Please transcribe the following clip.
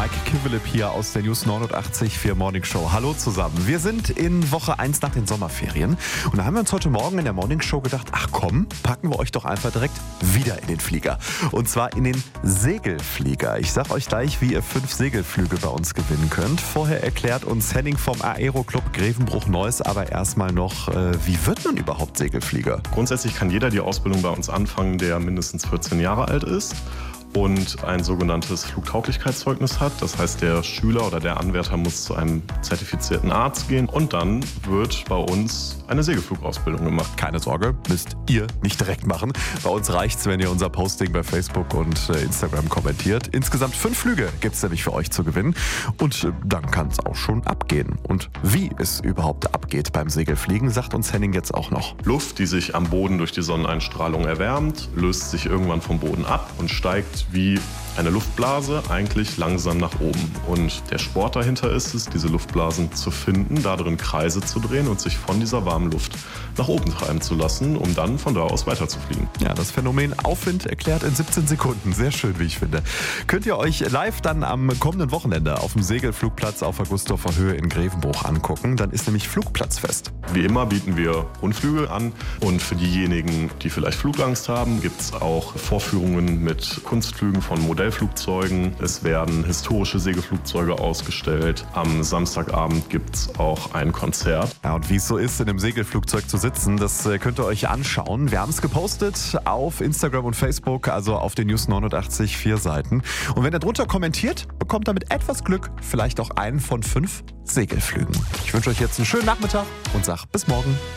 Mike Kivelip hier aus der News 89.4 Morning Show. Hallo zusammen. Wir sind in Woche 1 nach den Sommerferien und da haben wir uns heute Morgen in der Morning Show gedacht, ach komm, packen wir euch doch einfach direkt wieder in den Flieger. Und zwar in den Segelflieger. Ich sag euch gleich, wie ihr 5 Segelflüge bei uns gewinnen könnt. Vorher erklärt uns Henning vom Aero-Club Grevenbruch-Neuss aber erstmal noch, wie wird man überhaupt Segelflieger? Grundsätzlich kann jeder die Ausbildung bei uns anfangen, der mindestens 14 Jahre alt ist und ein sogenanntes Flugtauglichkeitszeugnis hat. Das heißt, der Schüler oder der Anwärter muss zu einem zertifizierten Arzt gehen und dann wird bei uns eine Segelflugausbildung gemacht. Keine Sorge, müsst ihr nicht direkt machen. Bei uns reicht's, wenn ihr unser Posting bei Facebook und Instagram kommentiert. Insgesamt 5 Flüge gibt's nämlich für euch zu gewinnen und dann kann's auch schon abgehen. Und wie es überhaupt abgeht beim Segelfliegen, sagt uns Henning jetzt auch noch. Luft, die sich am Boden durch die Sonneneinstrahlung erwärmt, löst sich irgendwann vom Boden ab und steigt wie eine Luftblase eigentlich langsam nach oben. Und der Sport dahinter ist es, diese Luftblasen zu finden, da drin Kreise zu drehen und sich von dieser warmen Luft nach oben treiben zu lassen, um dann von da aus weiterzufliegen. Ja, das Phänomen Aufwind erklärt in 17 Sekunden. Sehr schön, wie ich finde. Könnt ihr euch live dann am kommenden Wochenende auf dem Segelflugplatz auf Augustofer Höhe in Grevenbruch angucken. Dann ist nämlich Flugplatzfest. Wie immer bieten wir Rundflüge an und für diejenigen, die vielleicht Flugangst haben, gibt es auch Vorführungen mit Kunstflügen von Modellflugzeugen. Es werden historische Segelflugzeuge ausgestellt. Am Samstagabend gibt es auch ein Konzert. Ja, und wie es so ist, in einem Segelflugzeug zu sitzen, das könnt ihr euch anschauen. Wir haben es gepostet auf Instagram und Facebook, also auf den News 89.4 Seiten. Und wenn ihr drunter kommentiert, bekommt ihr mit etwas Glück vielleicht auch einen von 5 Segelflügen. Ich wünsche euch jetzt einen schönen Nachmittag und sag bis morgen.